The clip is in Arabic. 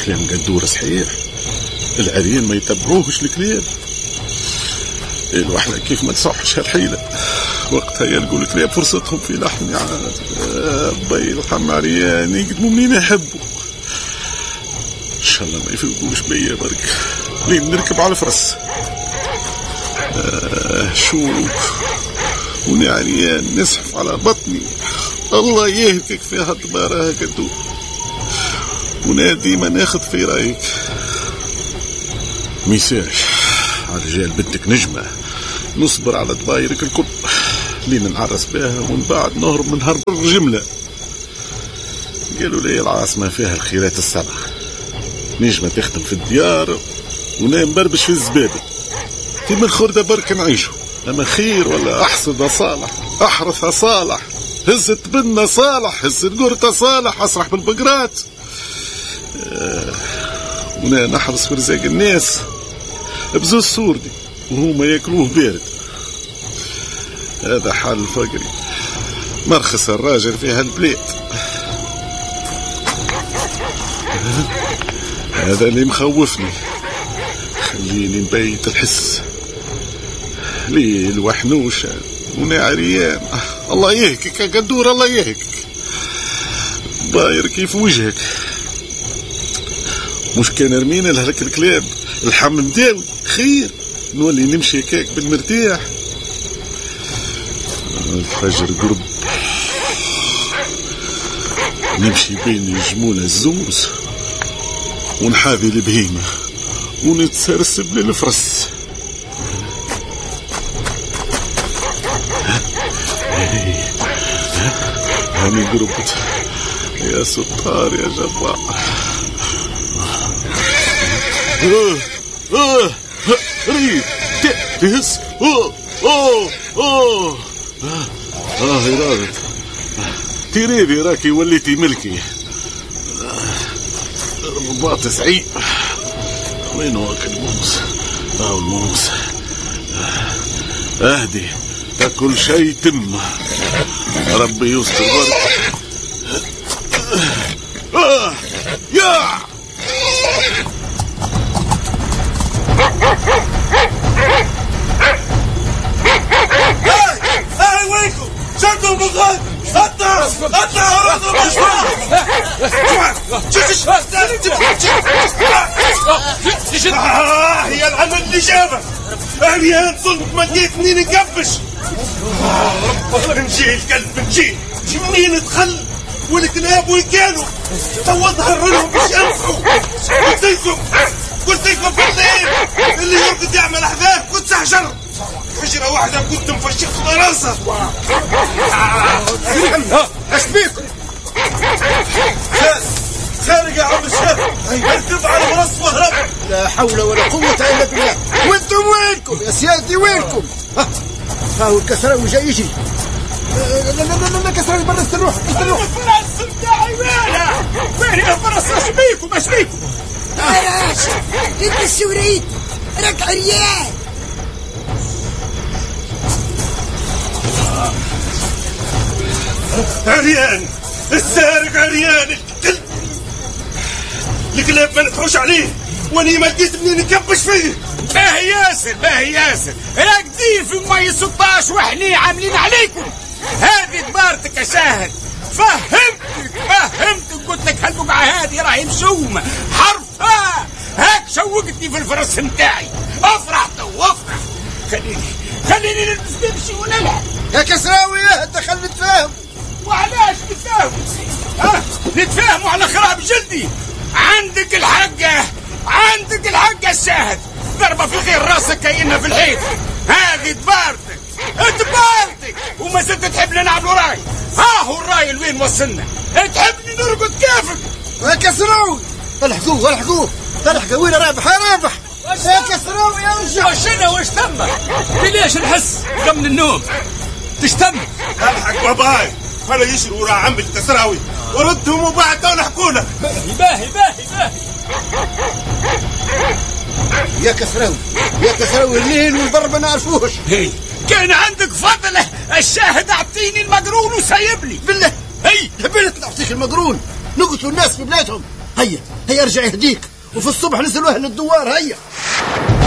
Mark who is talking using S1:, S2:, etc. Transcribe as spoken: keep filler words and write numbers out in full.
S1: كلام قدور صحيح، العريان ما يتبعوهش الكلاب. الوحدة كيف ما تصحش هالحيلة، وقتها يلقوا الكلاب فرصتهم في لحم يعاد. باي يرحم عريان يقدموا منين يحبوا. ان شاء الله ما يفوقوش بيا برك لين نركب على الفرس. آه شوف وني عريان نسحف على بطني. الله يهلكك في هالدبارة هكذا، وانا ديما ناخذ في رايك. ميساش على رجال بنتك نجمة، نصبر على دبايرك الكل لين نعرس بها ومن بعد نهرب من هرب الجملة. قالوا لي العاصمة فيها الخيرات السبعة، نجمة تخدم في الديار ونام بربش في الزبابة. في من خردة برك نعيشوا، اما خير ولا احصد صالح، احرث صالح، هزت بنا صالح، هزت قرطة صالح، اسرح بالبقرات. آه ونا نحرص في رزاق الناس بزوز سوردي وهما ياكلوه بارد. هذا حال الفقري، مرخص الراجل في هالبلاد. هذا اللي مخوفني، خليني نبيت الحس. ليل وحنوشة ونا عريان. الله يهكك يا قدور، الله يهكك. باير كيف وجهك، مش كان رمينا لهلك الكلاب الحم مداوي خير نولي نمشي هكاك بالمرتاح. الفجر قرب، نمشي بين الجمولة الزوز ونحاذي البهيمة ونتسرسب للفرس. هاني قربت يا ستار يا جبار. اه اه ريد تهز. اوه اوه اوه اه يرادت تريدي راكي وليتي ملكي. رباط سعيد وين واكل الموس؟ اه الموس. اهدي تاكل شيء تم، ربي يستر برك. آه يا
S2: هاي وينكم؟ شدوا بالغد، اطلع اطلع ارضوا بالشوار. اه يا العمل اللي جابه عريان صلت ما لقيت منين نقفش. نجي الكلب نجي منين ندخل والكلاب وين كانوا؟ تو ظهر لهم باش ينفعوا. قلت لكم قلت لكم في الليل اللي يرقد يعمل احداث كنت سحجر. حجرة واحدة كنت مفشخت راسها. ايش بيكم؟ خارج يا عم الشيخ، اركب على راس وهرب.
S3: لا حول ولا قوة الا بالله. وانتم وينكم يا سيادتي وينكم؟ هاو الكسراوي جاي يجي. لا لا لا لا كسراوي برا استروح استروح.
S2: الفرس بتاعي وينه؟ وين يا فرس؟ ايش بيكم ايش بيكم؟
S4: يا راشد انت السوريد راك عريان.
S2: عريان السارق عريان الكلب. الكلاب ما نفعوش عليه واني ما لقيت منين نكبش فيه.
S5: ما هي ياسر ما هي ياسر راقدين في مي ستاش وحني عاملين عليكم. هذه دبارتك يا شاهد، فهمتك فهمتك قلت لك هالبقعة هذه راهي مشومة حرفها. هاك شوقتني في الفرس نتاعي. افرح تو افرح. خليني خليني نلبس نمشي ونلعب.
S3: يا كسراوي انت خلي نتفاهم.
S5: وعلاش نتفاهموا؟ ها نتفاهموا على خراب جلدي. عندك الحقة عندك الحقة الشاهد. ضربة في غير راسك كأنها في الحيط. هذه دبارتك دبارتك وما زلت تحب نلعب الراي. ها هو الراي لوين وصلنا. تحبني نرقد كيفك
S3: يا كسراوي؟ الحقوه الحقوه الحقوه وين رابح يا رابح يا كسراوي يا رجال.
S5: وشنا وش تم؟ ليش نحس من النوم تشتم؟
S2: الحق باباي هلا يشروا ورا عم الكسراوي وردهم وبعد تو نحكونا.
S5: باهي باهي باهي باهي.
S3: يا كسراوي يا كسراوي الليل والبر ما نعرفوش.
S5: هي كان عندك فضله الشاهد اعطيني المقرون وسايبني
S3: بالله.
S5: هي
S3: حبيت نعطيك المقرون نقتلوا الناس في بلادهم. هيا هيا ارجع يهديك، وفي الصبح نزلوا اهل الدوار. هيا